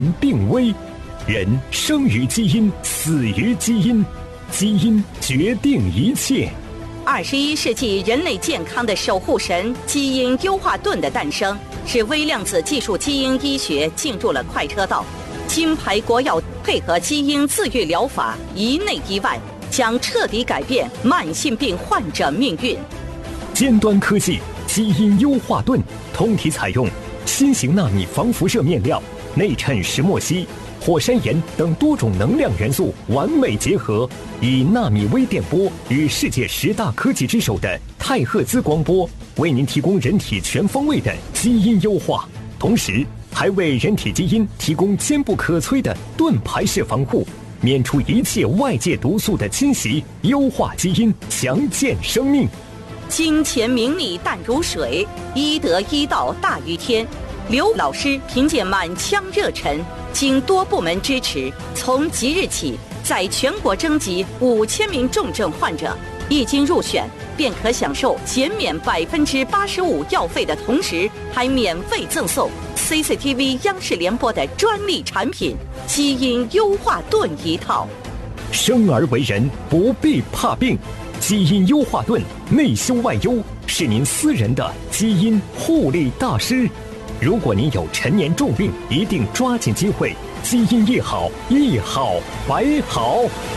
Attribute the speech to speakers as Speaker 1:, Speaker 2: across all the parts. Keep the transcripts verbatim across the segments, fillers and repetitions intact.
Speaker 1: 病危，人生于基因，死于基因，基因决定一切。
Speaker 2: 二十一世纪人类健康的守护神——基因优化盾的诞生，使微量子技术基因医学进入了快车道。金牌国药配合基因自愈疗法，一内一外，将彻底改变慢性病患者命运。
Speaker 1: 尖端科技基因优化盾，通体采用新型纳米防辐射面料，内衬石墨烯、火山岩等多种能量元素完美结合，以纳米微电波与世界十大科技之首的太赫兹光波，为您提供人体全方位的基因优化，同时还为人体基因提供坚不可摧的盾牌式防护，免除一切外界毒素的侵袭，优化基因，强健生命。
Speaker 2: 金钱名利淡如水，医德医道大于天。刘老师凭借满腔热忱，经多部门支持，从即日起在全国征集五千名重症患者，一经入选便可享受减免百分之八十五药费的同时，还免费赠送 C C T V 央视联播的专利产品基因优化盾一套。
Speaker 1: 生而为人不必怕病，基因优化盾内修外优，是您私人的基因护理大师。如果您有陈年重病，一定抓紧机会，基因一好，一好百好。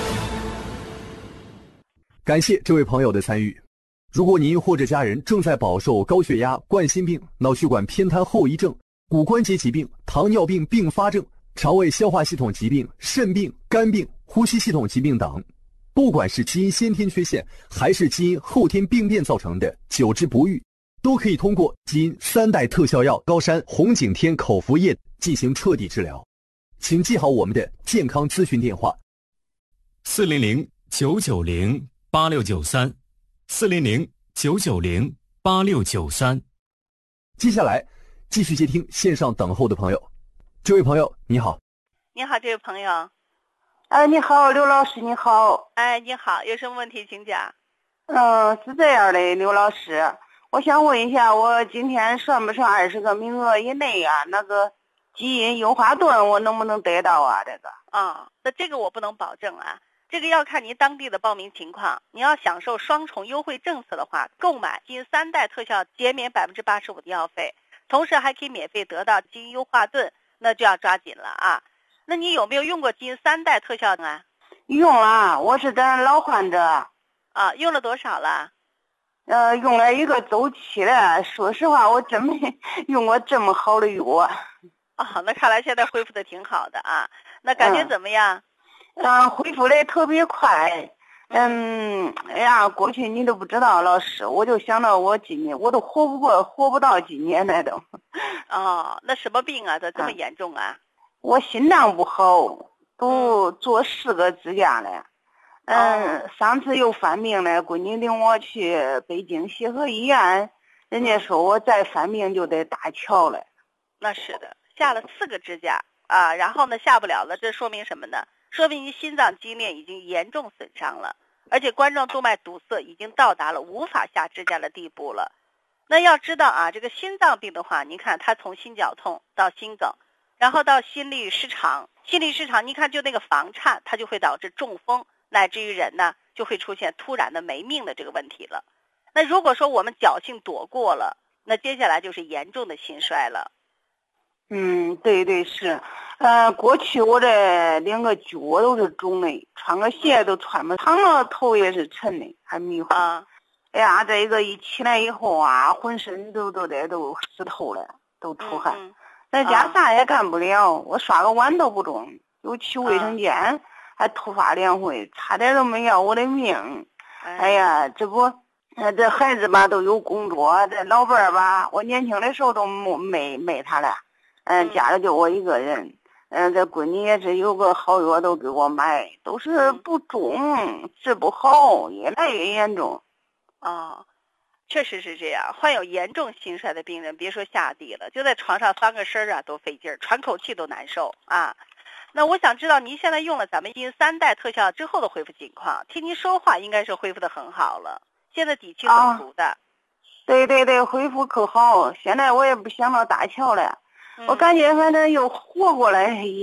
Speaker 3: 感谢这位朋友的参与。如果您或者家人正在饱受高血压、冠心病、脑血管偏瘫后遗症、骨关节疾病、糖尿病并发症、肠胃消化系统疾病、肾病、肝病、呼吸系统疾病等，不管是基因先天缺陷还是基因后天病变造成的久治不愈，都可以通过基因三代特效药高山红景天口服液进行彻底治疗。请记好我们的健康咨询电话：
Speaker 4: 四零零九九零八六九三，四零零九九零八六九三。
Speaker 3: 接下来继续接听线上等候的朋友。这位朋友你好。
Speaker 5: 你好，这位朋友。
Speaker 6: 哎，你好，刘老师，你好。
Speaker 5: 哎，你好，有什么问题请讲。
Speaker 6: 嗯，是这样的，刘老师，我想问一下，我今天算不算二十个名额以内啊？那个基因优化盾我能不能得到啊？这个
Speaker 5: 啊、哦，那这个我不能保证啊，这个要看您当地的报名情况。你要享受双重优惠政策的话，购买基因三代特效减免百分之八十五的药费，同时还可以免费得到基因优化盾，那就要抓紧了啊。那你有没有用过基因三代特效呢？
Speaker 6: 用了，我是咱老患者。
Speaker 5: 啊，用了多少了？
Speaker 6: 呃，用了一个周期了。说实话，我真没用过这么好的药。
Speaker 5: 哦，那看来现在恢复的挺好的啊。那感觉怎么样？
Speaker 6: 嗯，呃、恢复的特别快。嗯，哎呀，过去你都不知道，老师，我就想到我今年我都活不过，活不到今年来都。
Speaker 5: 哦，那什么病啊？这这么严重啊？
Speaker 6: 我心脏不好，都做四个支架了。嗯，哦、上次又犯病了，闺女领我去北京协和医院，人家说我再犯病就得搭桥了。
Speaker 5: 那是的，下了四个支架啊，然后呢下不了了，这说明什么呢？说明你心脏肌链已经严重损伤了，而且冠状动脉堵塞已经到达了无法下支架的地步了。那要知道啊，这个心脏病的话，你看它从心绞痛到心梗，然后到心律失常，心律失常，你看就那个房颤，它就会导致中风，乃至于人呢就会出现突然的没命的这个问题了。那如果说我们侥幸躲过了，那接下来就是严重的心衰了。
Speaker 6: 嗯，对对是，呃，过去我这两个脚我都是肿的，穿个鞋都穿不，躺了头也是沉的，还迷糊。啊，哎呀，这个一起来以后啊，浑身都都得都湿透了，都出汗。嗯嗯在家啥也干不了，我刷个碗都不中，又去卫生间，啊、还突发两回，差点都没要我的命。哎, 哎呀，这不，呃，这孩子吧都有工作，这老伴儿吧，我年轻的时候都没没他了，嗯、呃，家里就我一个人，嗯、呃，这闺女也是有个好药都给我买，都是不中，治不好，越来越严重。
Speaker 5: 哦。确实是这样，患有严重心衰的病人，别说下地了，就在床上翻个身啊都费劲儿，喘口气都难受啊。那我想知道您现在用了咱们基因三代特效之后的恢复情况，听您说话应该是恢复的很好了，现在底气很足的。
Speaker 6: 啊、对对对，恢复可好，现在我也不想到搭桥了。 我感觉反正又活过来